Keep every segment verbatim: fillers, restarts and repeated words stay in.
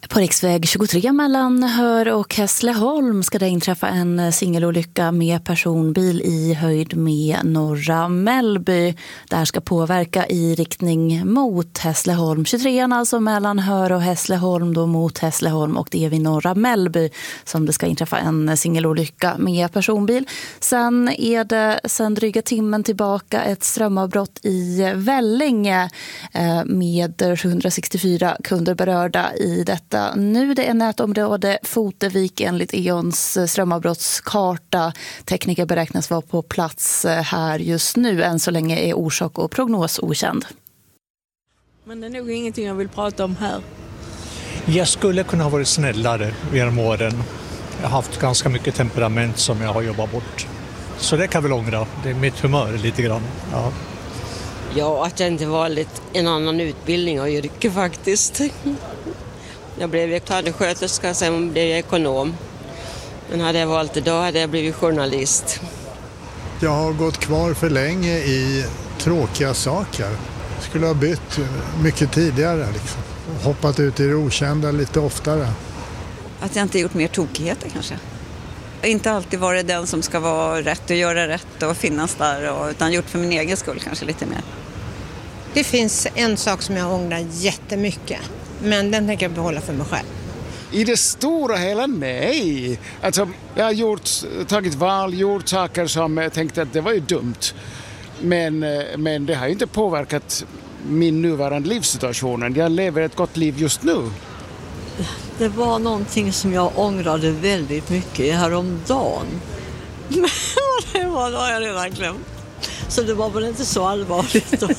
På riksväg tjugotre mellan Hör och Hässleholm ska det inträffa en singelolycka med personbil i höjd med Norra Mellby. Det här ska påverka i riktning mot Hässleholm. tjugotrean alltså mellan Hör och Hässleholm då mot Hässleholm, och det är vid Norra Mellby som det ska inträffa en singelolycka med personbil. Sen är det sen dryga timmen tillbaka ett strömavbrott i Vellinge med sjuhundrasextiofyra kunder berörda i detta. Nu det är nätområde Fotevik enligt E O N:s strömavbrottskarta. Tekniker beräknas vara på plats här just nu. Än så länge är orsak och prognos okänd. Men det är nog ingenting jag vill prata om här. Jag skulle kunna ha varit snällare genom åren. Jag har haft ganska mycket temperament som jag har jobbat bort. Så det kan jag väl ångra. Det är mitt humör lite grann. Ja, ja att jag inte valde en annan utbildning och yrke faktiskt. Jag blev tandsköterska, sen blev jag ekonom. Men hade jag valt det då hade jag blivit journalist. Jag har gått kvar för länge i tråkiga saker. Skulle ha bytt mycket tidigare. Liksom. Hoppat ut i det okända lite oftare. Att jag inte gjort mer tokigheter kanske. Inte alltid varit den som ska vara rätt och göra rätt och finnas där. Och, utan gjort för min egen skull kanske lite mer. Det finns en sak som jag ångrar jättemycket. Men den tänker jag behålla för mig själv. I det stora hela nej. Alltså, jag har gjort, tagit val, gjort saker som jag tänkte att det var ju dumt. Men, men det har ju inte påverkat min nuvarande livssituation. Jag lever ett gott liv just nu. Det var någonting som jag ångrade väldigt mycket häromdagen. Men det var då jag redan glömt. Så det var väl inte så allvarligt då.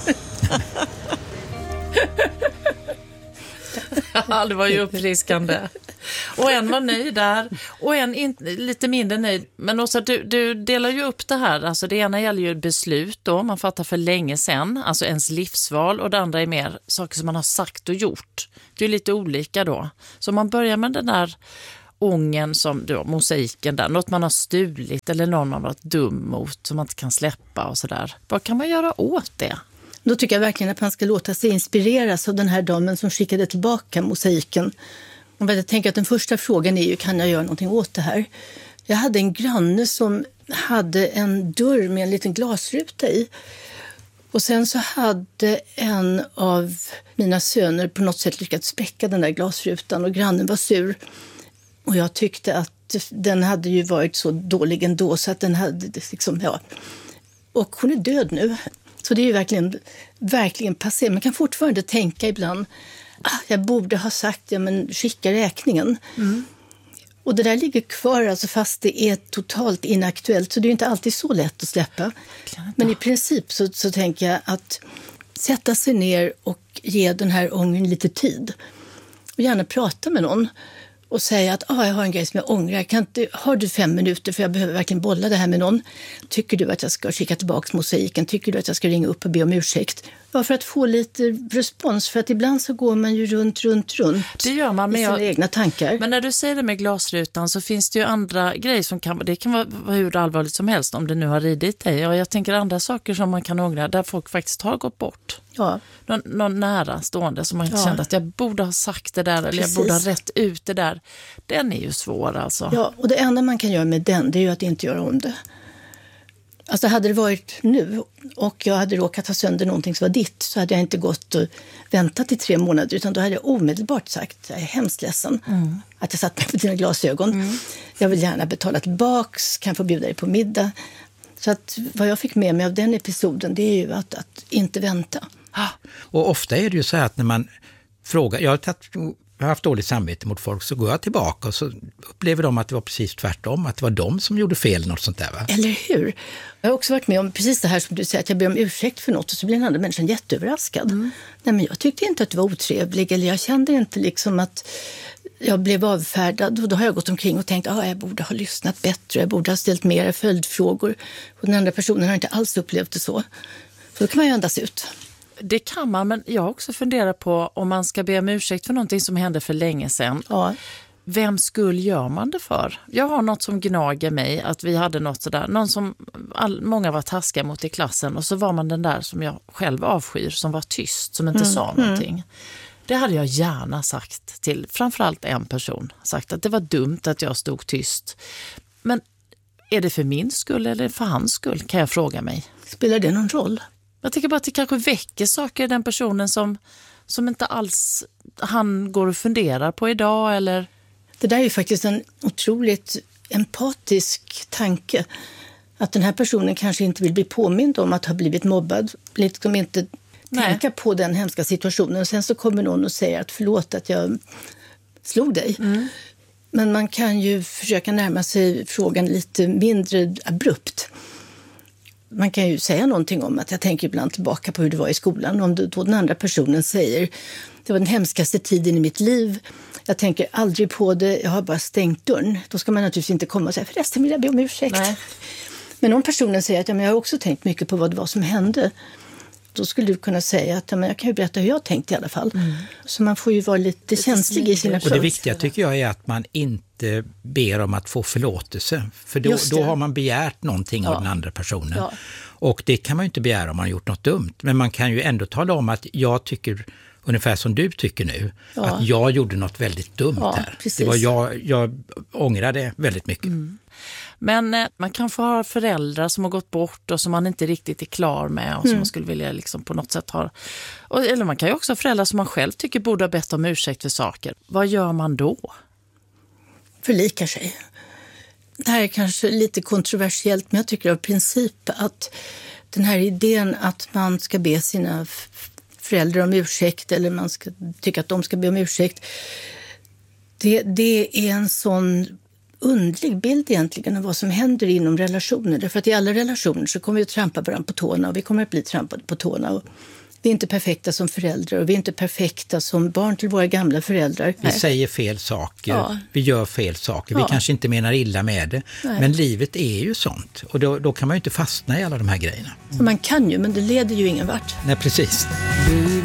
Ja, det var ju uppfriskande. Och en var nöjd där och en in, lite mindre nöjd. Men också du, du delar ju upp det här. Alltså det ena gäller ju beslut då, man fattar för länge sedan. Alltså ens livsval, och det andra är mer saker som man har sagt och gjort. Det är lite olika då. Så man börjar med den där ången som då, mosaiken där. Något man har stulit eller någon man varit dum mot som man inte kan släppa och sådär. Vad kan man göra åt det? Då tycker jag verkligen att man ska låta sig inspireras av den här damen som skickade tillbaka mosaiken. Och jag tänker att den första frågan är ju, kan jag göra någonting åt det här? Jag hade en granne som hade en dörr med en liten glasruta i. Och sen så hade en av mina söner på något sätt lyckats spräcka den där glasrutan och grannen var sur. Och jag tyckte att den hade ju varit så dålig ändå så att den hade liksom, ja. Och hon är död nu. Så det är ju verkligen, verkligen passé. Man kan fortfarande tänka ibland, ah, jag borde ha sagt, ja men skicka räkningen. Mm. Och det där ligger kvar alltså fast det är totalt inaktuellt. Så det är ju inte alltid så lätt att släppa. Men i princip så, så tänker jag att sätta sig ner och ge den här ångern lite tid. Och gärna prata med någon. Och säga att ah, jag har en grej som jag ångrar. Kan inte, har du fem minuter för jag behöver verkligen bolla det här med någon? Tycker du att jag ska skicka tillbaka mosaiken? Tycker du att jag ska ringa upp och be om ursäkt? Ja, för att få lite respons. För att ibland så går man ju runt, runt, runt. Det gör man med i sina jag, egna tankar. Men när du säger det med glasrutan så finns det ju andra grejer som kan, det kan vara hur allvarligt som helst om det nu har ridit dig. Och jag tänker andra saker som man kan ångra där folk faktiskt har gått bort. Ja. Någon, någon nära stående som man ja. kände att jag borde ha sagt det där. Eller Precis. Jag borde ha rätt ut det där. Den är ju svår alltså. Ja, och det enda man kan göra med den, det är ju att inte göra om det. Alltså hade det varit nu och jag hade råkat ha sönder någonting som var ditt, så hade jag inte gått och väntat i tre månader, utan då hade jag omedelbart sagt, jag är hemskt ledsen mm. att jag satt med dina glasögon. Mm. Jag vill gärna betala tillbaks, kan få bjuda dig på middag. Så att vad jag fick med mig av den episoden, det är ju att, att inte vänta. Och ofta är det ju så här att när man frågar, jag har tagit jag har haft dåligt samvete mot folk, så går jag tillbaka och så upplever de att det var precis tvärtom, att det var de som gjorde fel, något sånt där, va? Eller hur? Jag har också varit med om precis det här som du säger, att jag ber om ursäkt för något och så blir den andra människan jätteöverraskad. Mm. Nej, men jag tyckte inte att du var otrevlig, eller jag kände inte liksom att jag blev avfärdad, och då har jag gått omkring och tänkt att ah, jag borde ha lyssnat bättre, jag borde ha ställt mer följdfrågor, och den andra personen har inte alls upplevt det så. Så då kan man ju andas ut. Det kan man, men jag också funderar på om man ska be om ursäkt för någonting som hände för länge sedan. Ja. Vem skull gör man det för? Jag har något som gnager mig, att vi hade något sådär, någon som all, många var taskiga mot i klassen, och så var man den där som jag själv avskyr, som var tyst, som inte mm. sa någonting. Det hade jag gärna sagt till framförallt en person. Sagt att det var dumt att jag stod tyst. Men är det för min skull eller för hans skull, kan jag fråga mig. Spelar det någon roll? Jag tycker bara att det kanske väcker saker i den personen som, som inte alls han går och funderar på idag. Eller... Det där är ju faktiskt en otroligt empatisk tanke. Att den här personen kanske inte vill bli påmind om att ha blivit mobbad. Liksom inte Nej. tänka på den hemska situationen. Och sen så kommer någon och säger att förlåt att jag slog dig. Mm. Men man kan ju försöka närma sig frågan lite mindre abrupt. Man kan ju säga någonting om att jag tänker ibland tillbaka på hur det var i skolan. Om då den andra personen säger det var den hemskaste tiden i mitt liv. Jag tänker aldrig på det, jag har bara stängt dörren. Då ska man naturligtvis inte komma och säga förresten vill jag be om ursäkt. Nej. Men om personen säger att ja, men jag har också tänkt mycket på vad det var som hände. Då skulle du kunna säga att ja, men jag kan ju berätta hur jag tänkte i alla fall. Mm. Så man får ju vara lite, lite känslig i sina Och det viktiga tycker jag är att man inte ber om att få förlåtelse. För då, då har man begärt någonting ja. av den andra personen. Ja. Och det kan man ju inte begära om man har gjort något dumt. Men man kan ju ändå tala om att jag tycker, ungefär som du tycker nu, ja. att jag gjorde något väldigt dumt ja, här. Precis. Det var jag, jag ångrade väldigt mycket. Mm. Men eh, man kanske har föräldrar som har gått bort och som man inte riktigt är klar med och som mm. man skulle vilja liksom på något sätt ha. Och, eller man kan ju också ha föräldrar som man själv tycker borde ha bett om ursäkt för saker. Vad gör man då? Förlikar sig. Det här är kanske lite kontroversiellt, men jag tycker av princip att den här idén att man ska be sina föräldrar om ursäkt eller man ska tycka att de ska be om ursäkt, det, det är en sån undlig bild egentligen av vad som händer inom relationer. Därför att i alla relationer så kommer vi att trampa varandra på tårna och vi kommer att bli trampade på tårna. Och vi är inte perfekta som föräldrar och vi är inte perfekta som barn till våra gamla föräldrar. Vi Nej. säger fel saker, ja. vi gör fel saker, ja. vi kanske inte menar illa med det. Nej. Men livet är ju sånt och då, då kan man ju inte fastna i alla de här grejerna. Man kan ju, men det leder ju ingen vart. Nej, precis.